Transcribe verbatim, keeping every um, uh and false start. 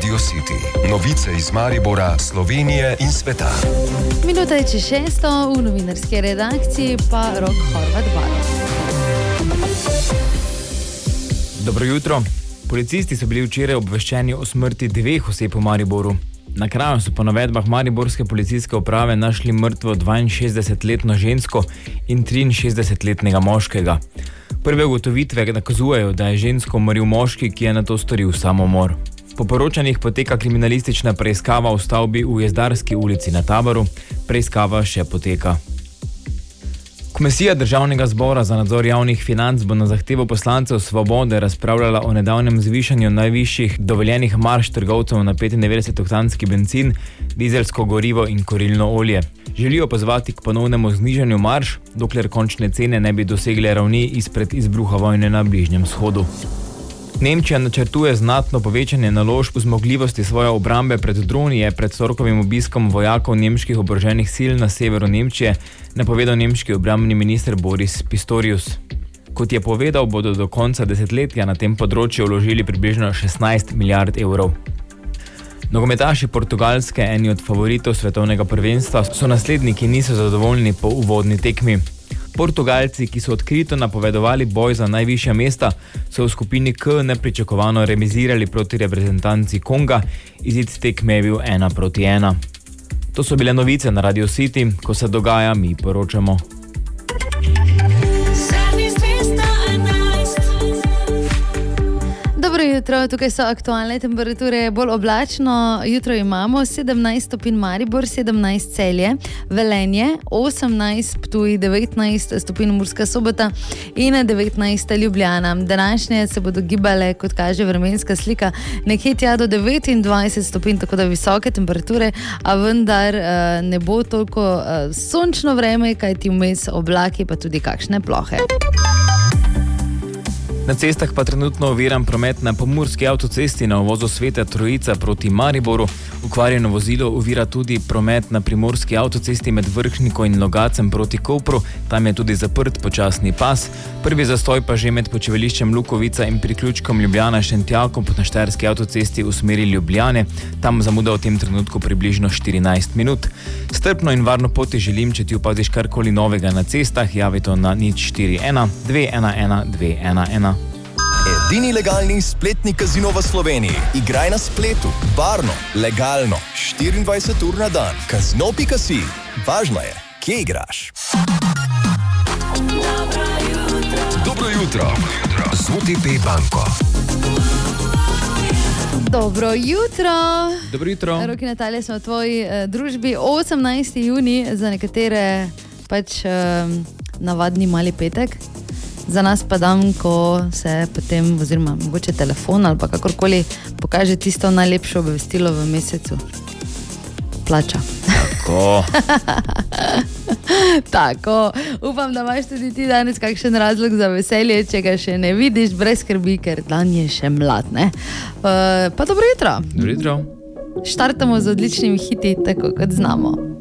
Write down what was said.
Radio City. Novice iz Maribora, Slovenije in sveta. Minuta je čez šesto, v novinarski redakciji pa Rok Horvat Baro. Dobro jutro. Policisti so bili včeraj obveščeni o smrti dveh oseb v Mariboru. Na kraju so po navedbah mariborske policijske uprave našli mrtvo dvainšestdesetletno žensko in triinšestdesetletnega moškega. Prve ugotovitve nakazujejo, da je žensko umrl moški, ki je nato storil samomor. Po poročanjih poteka kriminalistična preiskava v stavbi v Jezdarski ulici na Taboru. Preiskava še poteka. Komisija Državnega zbora za nadzor javnih financ bo na zahtevo poslancev Svobode razpravljala o nedavnem zvišanju najvišjih dovoljenih marž trgovcev na petindevetdesetoktanski bencin, dizelsko gorivo in kurilno olje. Želijo pozvati k ponovnemu znižanju marž, dokler končne cene ne bi dosegle ravni izpred izbruha vojne na Bližnjem vzhodu. Nemčija načrtuje znatno povečanje naložb v zmogljivosti svoje obrambe pred droni, je pred torkovim obiskom vojakov nemških oboroženih sil na severu Nemčije napovedal nemški obrambni minister Boris Pistorius. Kot je povedal, bodo do konca desetletja na tem področju vložili približno šestnajst milijard evrov. Nogometaši Portugalske, eni od favoritov svetovnega prvenstva, so naslednji, ki niso zadovoljni po uvodni tekmi. Portugalci, ki so odkrito napovedovali boj za najvišja mesta, so v skupini K nepričakovano remizirali proti reprezentanci Konga, izid tekme je bil ena proti ena. To so bile novice na Radio City, ko se dogaja, mi poročamo. Dobro jutro, tukaj so aktualne temperature, bolj oblačno. Jutro imamo sedemnajst stopinj Maribor, sedemnajst Celje, Velenje, osemnajst Ptuj, devetnajst stopinj Murska Sobota in devetnajst Ljubljana. Današnje se bodo gibale, kot kaže vremenska slika, nekje tja do devetindvajset stopinj, tako da visoke temperature, a vendar ne bo toliko sončno vreme, kajti vmes oblaki pa tudi kakšne plohe. Na cestah pa trenutno oviran promet na pomurski avtocesti na uvozu Sveta Trojica proti Mariboru. Ukvarjeno vozilo ovira tudi promet na primorski avtocesti med Vrhniko in Logacem proti Kopru. Tam je tudi zaprt počasni pas. Prvi zastoj pa že med počivališčem Lukovica in priključkom Ljubljana Šentjakov na štajerski avtocesti v smeri Ljubljane. Tam zamuda v tem trenutku približno štirinajst minut. Strpno in varno poti želim, če ti opaziš karkoli novega na cestah, javi to na nič štiri ena dve ena ena dve ena ena. Edini legalni spletni kazino v Sloveniji. Igraj na spletu, varno, legalno, štiriindvajset ur na dan. Kazino pika si. Važno je, kje igraš. Dobro jutro. Z O T P banko. Dobro jutro. Dobro jutro. Roki Natalija, smo v tvoji eh, družbi. osemnajsti junij, za nekatere pač eh, navadni mali petek. Za nas pa dan, ko se potem, oziroma mogoče telefon ali pa kakorkoli pokaže tisto najlepše obvestilo v mesecu. Plača. Tako. Tako. Upam, da imaš tudi ti danes kakšen razlog za veselje, če ga še ne vidiš, brez skrbi, ker dan je še mlad, ne? Uh, pa dobro jutro. Dobro jutro. Štartamo z odličnimi hiti, tako kot znamo.